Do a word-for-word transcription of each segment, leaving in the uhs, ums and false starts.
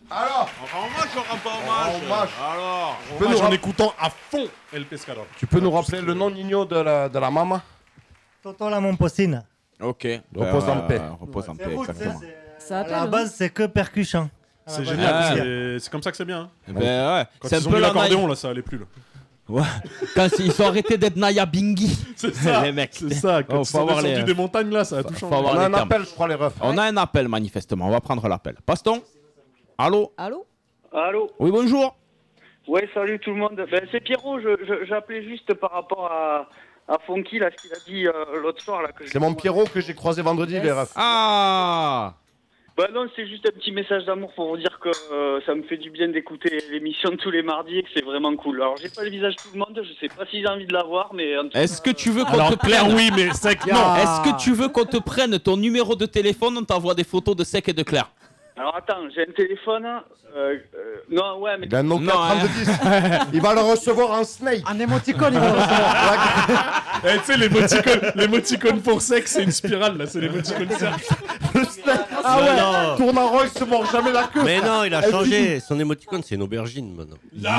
Alors On marche, on rend pas hommage. On marche. Alors Tu peux nous en rap- écoutant à fond El Pescador. Tu peux nous rappeler le nom Nino de la, de la maman? Toto la Momposina. Ok. Repose en paix. Repose en C'est paix, route, exactement. c'est- Ça À appelle, la hein. base, c'est que percussion. À la C'est base, génial, c'est- c'est- c'est comme ça que c'est bien. Hein. Ben ouais. Quand C'est un ils ont peu mis la l'accordéon, Naya- là, ça allait plus. Là. Ouais. Quand ils sont arrêtés d'être Naya Bingi. C'est ça, Les mecs. c'est ça. Quand Oh, ils faut sont avoir descendus les- des montagnes, là, ça a tout Faut changé. avoir On a les un termes. appel, je crois, les refs. On a un appel, manifestement. On va prendre l'appel. Passe-t-on? Allô? Allô? Allô? Oui, bonjour. Ouais, salut tout le monde. Ben, c'est Pierrot, je, je- j'appelais juste par rapport à, à Fonky, là, ce qu'il a dit euh, l'autre soir. Là, que je- C'est mon Pierrot que j'ai croisé vendredi, Yes. les refs. Ah! Ben non, c'est juste un petit message d'amour pour vous dire que euh, ça me fait du bien d'écouter l'émission de tous les mardis et que c'est vraiment cool. Alors, j'ai pas le visage de tout le monde, je sais pas si j'ai envie de la voir, mais... en tout cas, Est-ce que tu veux qu'on Alors, te Claire, prenne? oui, mais sec, non. Non. Est-ce que tu veux qu'on te prenne ton numéro de téléphone? On t'envoie des photos de Sec et de Claire. Alors, attends, j'ai un téléphone... Euh, euh, non, ouais, mais... Il a un Nokia Non, hein. trente dix. Il va le recevoir en snake. Un émoticône, il va le recevoir. Eh, tu sais, l'émoticône, l'émoticône pour sexe, c'est une spirale, là, c'est l'émoticône cercle. Le snake. Ah ouais. non. Tourne en rond, il se mord jamais la queue. Mais non, il a Elle changé. Son émoticône, c'est une aubergine maintenant.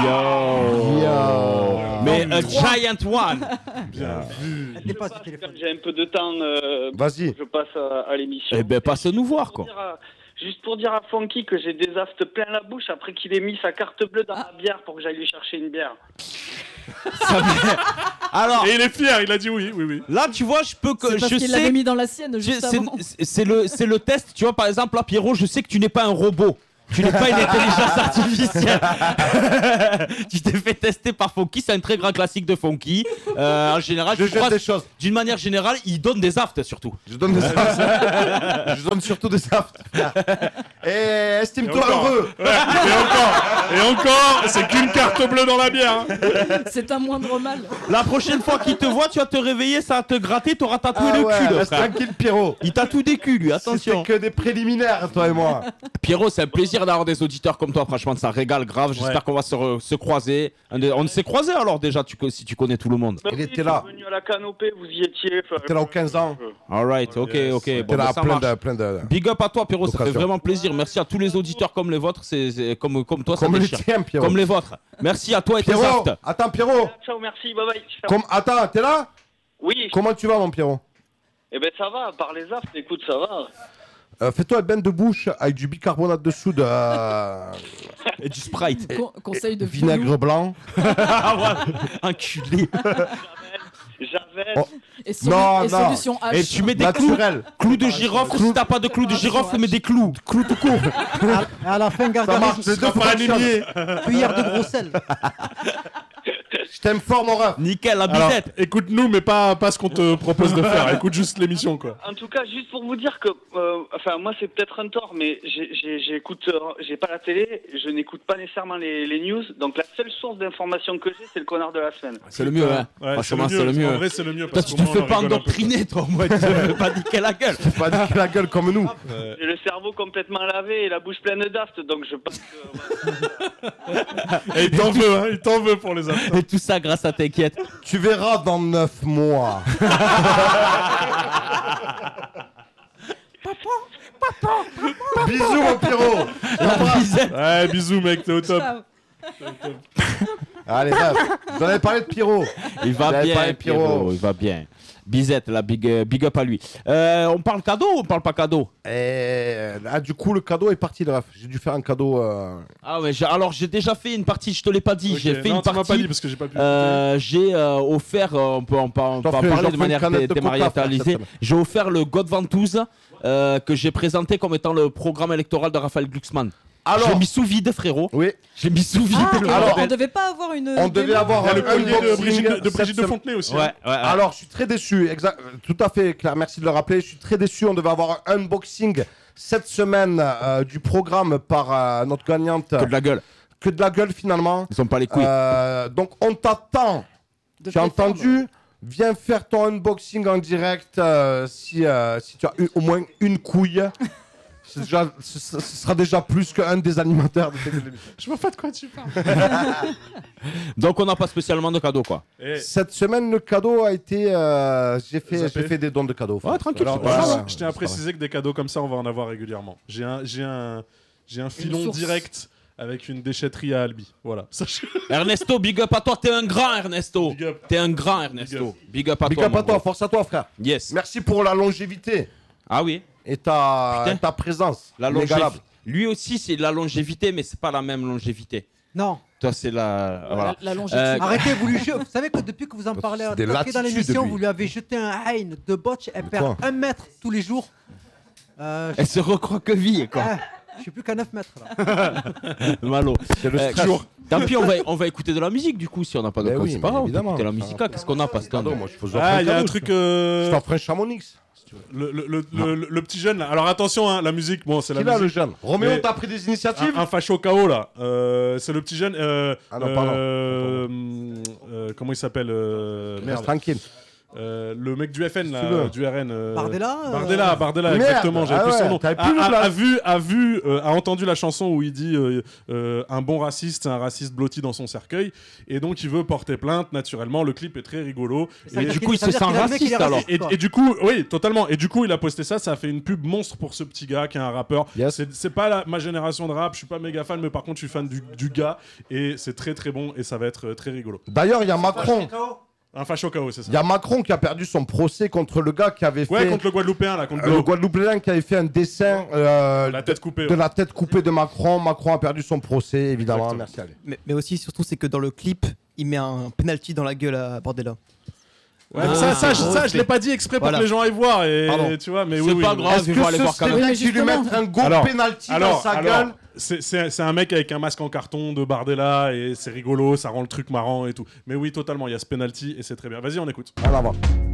Yo. Mais a giant one. Bien vu. Elle dépasse du téléphone. J'ai un peu de temps, euh, Vas-y. je passe à, à l'émission. Eh ben, passe nous voir, Pour quoi. dire à- Juste pour dire à Fonky que j'ai des aftes plein la bouche après qu'il ait mis sa carte bleue dans ma bière pour que j'aille lui chercher une bière. Alors, Et il est fier, il a dit oui, oui, oui. là, tu vois, je peux que. C'est parce Je qu'il l'avait sais. mis dans la sienne je- juste C'est avant. c'est le, c'est le test. Tu vois, par exemple, là, Pierrot, je sais que tu n'es pas un robot. Tu n'es pas une intelligence artificielle. Tu t'es fait tester par Fonky, c'est un très grand classique de Fonky. Euh, en général, Je je jette crois, des choses. d'une manière générale, il donne des aftes surtout. Je donne des aftes. Je donne surtout des aftes. Et estime-toi Et encore. heureux. Ouais, et encore, et encore, c'est qu'une carte bleue dans la bière. hein. C'est un moindre mal. La prochaine fois qu'il te voit, tu vas te réveiller, ça va te gratter, t'auras tatoué Ah le ouais, cul, le reste frère. tranquille, Pierrot. Il tatoue des culs, lui, C'était attention. que des préliminaires, toi et moi. Pierrot, c'est un plaisir d'avoir des auditeurs comme toi, franchement, ça régale grave. J'espère Ouais. qu'on va se, re- se croiser. Un des- On s'est croisés alors déjà, tu, co- si tu connais tout le monde. Bah Il oui, était je suis là. venu à la canopée, vous y étiez. enfin, T'es là aux quinze ans. Alright, ok, Yes. ok. T'es Bon, là bah, ça plein marche. de, plein de... Big up à toi, Pierrot, ça fait D'occasion. vraiment plaisir. Merci à tous les auditeurs comme les vôtres, c'est c'est- comme, comme toi, ça Comme les déchire. tiens, Pierrot. Comme les vôtres. Merci à toi et tes Pierrot, aftes. attends, Pierrot. Ciao, merci, bye bye. Ciao. Comme... Attends, t'es là? Oui, Comment tu vas, mon Pierrot? eh ben ça va, par les aftes, écoute, ça va. Euh, Fais-toi un bain de bouche avec du bicarbonate de soude, euh, Et du Sprite. Con- conseil de vinaigre Philou. blanc. Ah ouais, enculé. Javel, Oh. Et, solu- Non, et non. solution H. Et tu mets des clous. Naturel. Clous de girofle, si t'as pas de clous de girofle, mets des clous. Clou tout court. À la fin, Ça gargarisme. marche, les deux Pas fonctionnent. anémié. Cuillère de gros sel. Je t'aime fort, mon ref. Nickel, la Alors, bisette. écoute-nous, mais pas, pas ce qu'on te propose de faire. Écoute juste l'émission, quoi. en tout cas, juste pour vous dire que, euh, enfin, moi c'est peut-être un tort, mais j'ai- j'ai- j'écoute, euh, j'ai pas la télé, je n'écoute pas nécessairement les, les news, donc la seule source d'information que j'ai, c'est le connard de la semaine. C'est le mieux, hein. Ouais, Franchement, c'est le En mieux. vrai, c'est le mieux. Toi, parce tu qu'au te moins, fais on pas rigole un peu. endoctriner, toi, moi. Tu te fais pas niquer la gueule. Pas niquer la gueule comme nous. Ouais. J'ai le cerveau complètement lavé et la bouche pleine d'aftes, donc je pense que... Et il t'en veut, hein, il t'en veut pour les affaires. Et tout ça grâce à T'inquiète. Tu verras dans neuf mois. Bisous, mon Pierrot. La bisette. Ouais, bisous, mec, t'es au top. Ciao. Allez, bref. Vous en avez parlé de Pierrot. Il va J'avais bien, parlé de Pierrot. Pierrot. Il va bien. Bisette, la big, euh, big up à lui. Euh, on parle cadeau ou on parle pas cadeau? Et là, du coup, le cadeau est parti, le ref. J'ai dû faire un cadeau. euh, Ah ouais, j'ai- alors j'ai déjà fait une partie, je te l'ai pas dit, Ok, j'ai fait non, une tu m'as pas partie. dit parce que j'ai pas pu. Euh, j'ai euh, offert, euh, on peut en, par- on peut en t'offre- parler j'offre de une manière canette dé- de Coca, dématérialisée. frère, cette J'ai offert le God Ventouse euh, que j'ai présenté comme étant le programme électoral de Raphaël Glucksmann. Alors, J'ai mis sous vide, frérot. oui, J'ai mis sous vide. Ah, le et alors, on bordel. devait pas avoir une. on devait démo avoir Il y a un le collier de unboxing Brigitte, de cette Brigitte de semaine. Fontenay aussi. Ouais, hein. ouais, ouais. Alors, je suis très déçu. Exact. Tout à fait, Claire. Merci de le rappeler. Je suis très déçu. On devait avoir un unboxing cette semaine euh, du programme par euh, notre gagnante. Que de la gueule. Que de la gueule, finalement. Ils sont pas les couilles. Euh, donc, on t'attend. de Tu as défendre. entendu? Viens faire ton unboxing en direct euh, si, euh, si tu as eu au moins une couille. C'est déjà- ce, ce sera déjà plus qu'un des animateurs de cette émission. Je vois pas de quoi tu parles. Donc on n'a pas spécialement de cadeau, quoi. Eh, Cette semaine, le cadeau a été. euh, j'ai fait, Zappé. j'ai fait des dons de cadeaux. Ouais, tranquille, Alors, c'est pas voilà. grave. Je tiens à préciser que des cadeaux comme ça, on va en avoir régulièrement. J'ai un, j'ai un, j'ai un filon source. direct avec une déchetterie à Albi. Voilà. Sache- Ernesto, big up à toi, t'es un grand Ernesto. Big up. T'es un grand Ernesto. Big up à Big toi. up à mon toi, gros. force à toi, frère. Yes. Merci pour la longévité Ah oui. et ta, Putain. ta présence. La inégalable. longévité. Lui aussi, c'est de la longévité, mais c'est pas la même longévité. Non. Toi, c'est la. Voilà. La, la longévité. Euh, Arrêtez, vous lui jetez- Vous savez que depuis que vous en parlez C'est des taquet dans latitudes, l'émission, lui. vous lui avez jeté un Hein de botch. Elle De perd quoi un mètre tous les jours. Euh, je Elle se recroqueville, quoi. ah, je suis plus qu'à neuf mètres là. Malo. C'est le Euh, stress. Tant pis, on va, on va écouter de la musique du coup si on n'a pas de Ben quoi. oui, c'est pas mais grave, on peut évidemment. écouter la musique. Qu'est-ce qu'on a, Paston? Pardon, moi je faisais Ah, il y a un cadeau, truc. Je euh, t'offre un Chamonix. Le, le, le, le, le petit jeune là. Alors attention, hein, la musique, bon, c'est la Qui là, le musique. jeune Roméo, Mais- t'as pris des initiatives Un, un facho K O là. Euh, c'est le petit jeune. Euh, Ah non, pardon. euh, euh, comment il s'appelle euh, Reste Merde. tranquille. Euh, le mec du F N, Si là, tu veux. euh, du R N. euh, Bardella euh, Bardella, Bardella, Merde. exactement, j'avais Ah plus son ouais, nom. t'avais A, plus le a- blague. a vu, a, vu euh, a entendu la chanson où il dit euh, euh, un bon raciste, c'est un raciste blotti dans son cercueil. Et donc il veut porter plainte, naturellement. Le clip est très rigolo. Ça veut Et, dire du qu'il- coup, il ça veut se dire sent qu'il a le mec, il est raciste, alors. raciste, et, quoi. et du coup, oui, totalement. Et du coup, il a posté ça, ça a fait une pub monstre pour ce petit gars qui est un rappeur. Yes. C'est- C'est pas la- ma génération de rap, je suis pas méga fan, mais par contre, je suis fan du, du gars. Et c'est très très bon et ça va être euh, très rigolo. D'ailleurs, il y a Macron. Un facho K O, c'est ça. Il y a Macron qui a perdu son procès contre le gars qui avait Ouais, fait. contre le Guadeloupéen, là, contre euh, le Glo. Guadeloupéen qui avait fait un dessin euh, La tête coupée. de ouais. la tête coupée de Macron. Macron a perdu son procès, évidemment. Exactement. Merci, allez. Mais, mais aussi, surtout, c'est que dans le clip, il met un penalty dans la gueule à Bordella. Ouais, mais Ah, ça, ça, je- gros ça, je l'ai fait. pas dit exprès pour Voilà. que les gens aillent voir. Et Pardon. tu vois, mais C'est oui, oui. pas grave, Est-ce ils que vont aller ce voir quand serait même. bien qu'il lui Justement. mette un go Alors, penalty dans Alors, sa alors, gueule c'est- c'est c'est un mec avec un masque en carton de Bardella et c'est rigolo, ça rend le truc marrant et tout. Mais oui, totalement, il y a ce penalty et c'est très bien. Vas-y, on écoute. Rien à voir.